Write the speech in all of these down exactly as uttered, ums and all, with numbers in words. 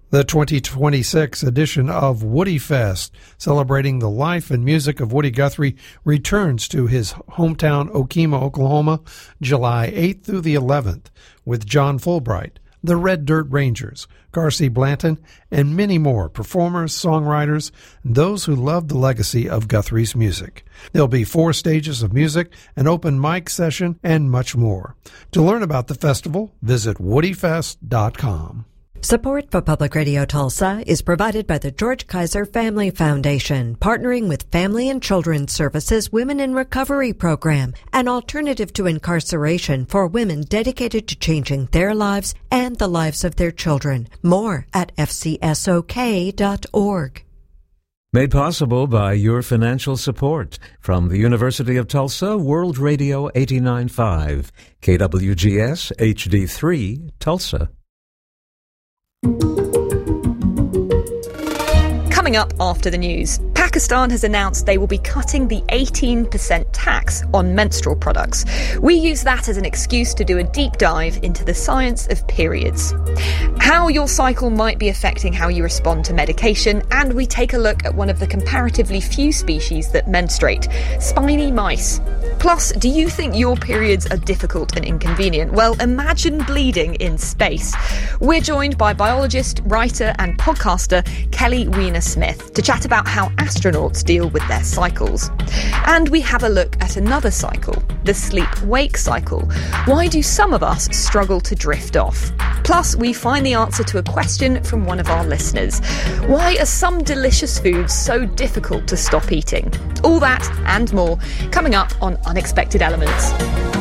The twenty twenty-six edition of Woody Fest, celebrating the life and music of Woody Guthrie, returns to his hometown Okemah, Oklahoma, July eighth through the eleventh, with John Fulbright, the Red Dirt Rangers, Carsey Blanton, and many more performers, songwriters, and those who love the legacy of Guthrie's music. There'll be four stages of music, an open mic session, and much more. To learn about the festival, visit woody fest dot com. Support for Public Radio Tulsa is provided by the George Kaiser Family Foundation, partnering with Family and Children's Services Women in Recovery Program, an alternative to incarceration for women dedicated to changing their lives and the lives of their children. More at f c s o k dot org. Made possible by your financial support from the University of Tulsa, World Radio eighty-nine point five, K W G S H D three, Tulsa. Coming up after the news, Pakistan has announced they will be cutting the eighteen percent tax on menstrual products. We use that as an excuse to do a deep dive into the science of periods, how your cycle might be affecting how you respond to medication, and we take a look at one of the comparatively few species that menstruate, spiny mice. Plus, do you think your periods are difficult and inconvenient? Well, imagine bleeding in space. We're joined by biologist, writer and podcaster Kelly Weiner-Smith to chat about how astronauts deal with their cycles. And we have a look at another cycle, the sleep-wake cycle. Why do some of us struggle to drift off? Plus, we find the answer to a question from one of our listeners. Why are some delicious foods so difficult to stop eating? All that and more coming up on Unexpected Elements.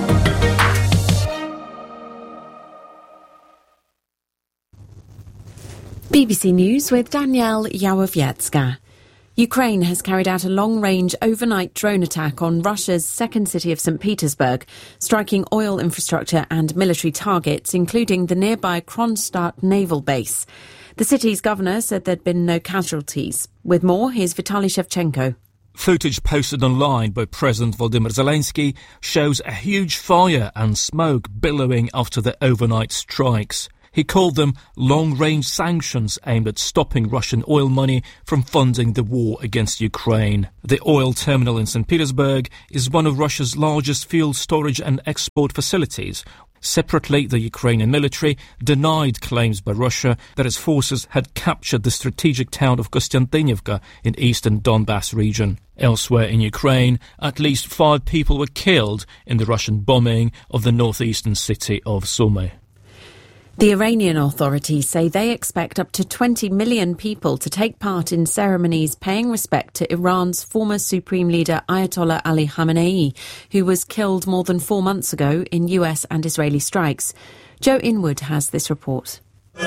B B C News with Danielle Yawowiecka. Ukraine has carried out a long-range overnight drone attack on Russia's second city of Saint Petersburg, striking oil infrastructure and military targets, including the nearby Kronstadt naval base. The city's governor said there'd been no casualties. With more, here's Vitaly Shevchenko. Footage posted online by President Volodymyr Zelensky shows a huge fire and smoke billowing after the overnight strikes. He called them long-range sanctions aimed at stopping Russian oil money from funding the war against Ukraine. The oil terminal in Saint Petersburg is one of Russia's largest fuel storage and export facilities. Separately, the Ukrainian military denied claims by Russia that its forces had captured the strategic town of Kostiantynivka in eastern Donbass region. Elsewhere in Ukraine, at least five people were killed in the Russian bombing of the northeastern city of Sumy. The Iranian authorities say they expect up to twenty million people to take part in ceremonies paying respect to Iran's former supreme leader Ayatollah Ali Khamenei, who was killed more than four months ago in U S and Israeli strikes. Joe Inwood has this report.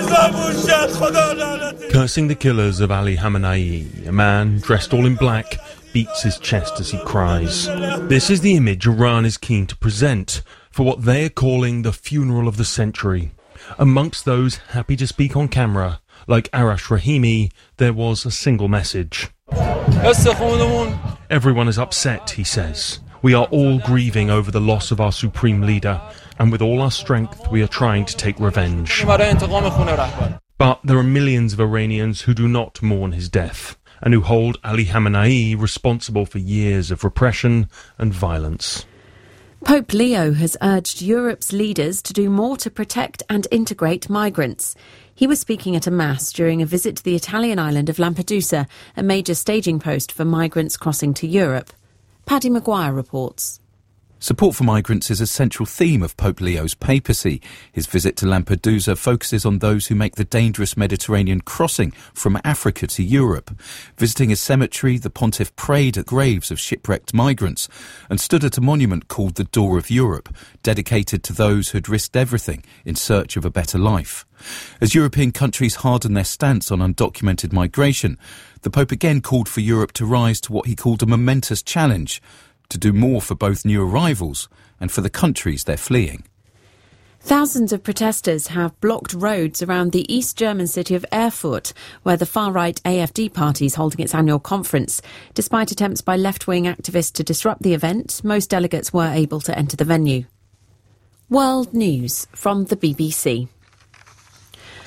Cursing the killers of Ali Khamenei, a man dressed all in black beats his chest as he cries. This is the image Iran is keen to present for what they are calling the funeral of the century. Amongst those happy to speak on camera, like Arash Rahimi, there was a single message. Everyone is upset, he says. We are all grieving over the loss of our supreme leader, and with all our strength we are trying to take revenge. But there are millions of Iranians who do not mourn his death, and who hold Ali Khamenei responsible for years of repression and violence. Pope Leo has urged Europe's leaders to do more to protect and integrate migrants. He was speaking at a mass during a visit to the Italian island of Lampedusa, a major staging post for migrants crossing to Europe. Paddy Maguire reports. Support for migrants is a central theme of Pope Leo's papacy. His visit to Lampedusa focuses on those who make the dangerous Mediterranean crossing from Africa to Europe. Visiting a cemetery, the pontiff prayed at graves of shipwrecked migrants and stood at a monument called the Door of Europe, dedicated to those who had risked everything in search of a better life. As European countries harden their stance on undocumented migration, the Pope again called for Europe to rise to what he called a momentous challenge, to do more for both new arrivals and for the countries they're fleeing. Thousands of protesters have blocked roads around the East German city of Erfurt, where the far-right A F D party is holding its annual conference. Despite attempts by left-wing activists to disrupt the event, most delegates were able to enter the venue. World News from the B B C.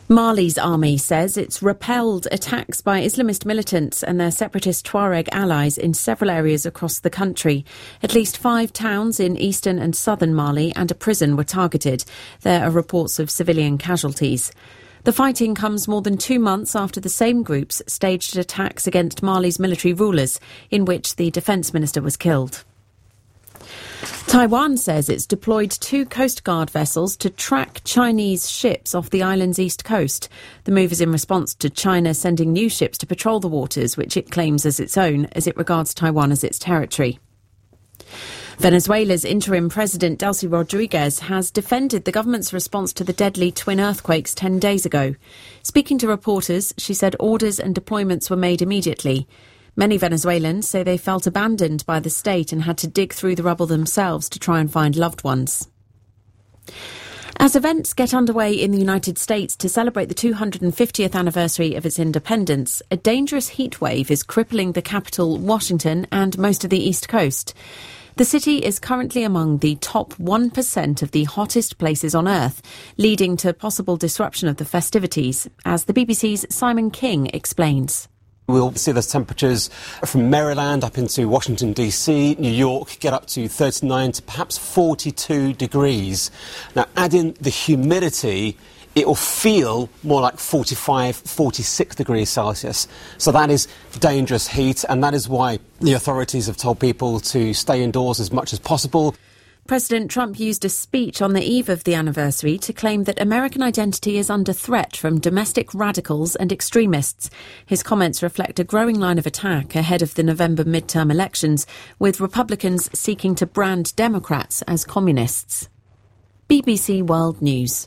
Mali's army says it's repelled attacks by Islamist militants and their separatist Tuareg allies in several areas across the country. At least five towns in eastern and southern Mali and a prison were targeted. There are reports of civilian casualties. The fighting comes more than two months after the same groups staged attacks against Mali's military rulers, in which the defence minister was killed. Taiwan says it's deployed two Coast Guard vessels to track Chinese ships off the island's east coast. The move is in response to China sending new ships to patrol the waters, which it claims as its own, as it regards Taiwan as its territory. Venezuela's interim president, Delcy Rodriguez, has defended the government's response to the deadly twin earthquakes ten days ago. Speaking to reporters, she said orders and deployments were made immediately. Many Venezuelans say they felt abandoned by the state and had to dig through the rubble themselves to try and find loved ones. As events get underway in the United States to celebrate the two hundred fiftieth anniversary of its independence, a dangerous heat wave is crippling the capital, Washington, and most of the East Coast. The city is currently among the top one percent of the hottest places on Earth, leading to possible disruption of the festivities, as the B B C's Simon King explains. We'll see those temperatures from Maryland up into Washington, D C, New York, get up to thirty-nine to perhaps forty-two degrees. Now, add in the humidity, it will feel more like forty-five, forty-six degrees Celsius. So that is dangerous heat, and that is why the authorities have told people to stay indoors as much as possible. President Trump used a speech on the eve of the anniversary to claim that American identity is under threat from domestic radicals and extremists. His comments reflect a growing line of attack ahead of the November midterm elections, with Republicans seeking to brand Democrats as communists. B B C World News.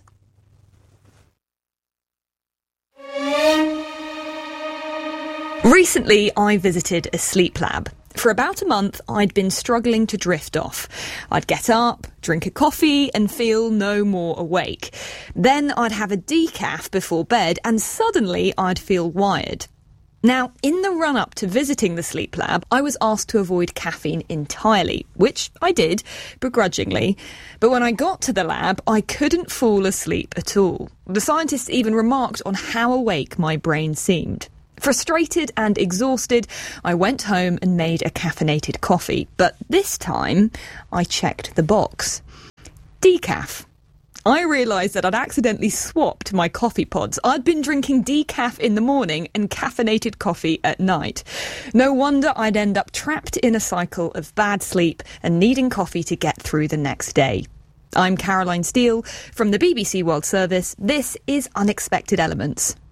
Recently, I visited a sleep lab. For about a month, I'd been struggling to drift off. I'd get up, drink a coffee, and feel no more awake. Then I'd have a decaf before bed, and suddenly I'd feel wired. Now, in the run-up to visiting the sleep lab, I was asked to avoid caffeine entirely, which I did, begrudgingly. But when I got to the lab, I couldn't fall asleep at all. The scientists even remarked on how awake my brain seemed. Frustrated and exhausted, I went home and made a caffeinated coffee. But this time, I checked the box. Decaf. I realised that I'd accidentally swapped my coffee pods. I'd been drinking decaf in the morning and caffeinated coffee at night. No wonder I'd end up trapped in a cycle of bad sleep and needing coffee to get through the next day. I'm Caroline Steele from the B B C World Service. This is Unexpected Elements.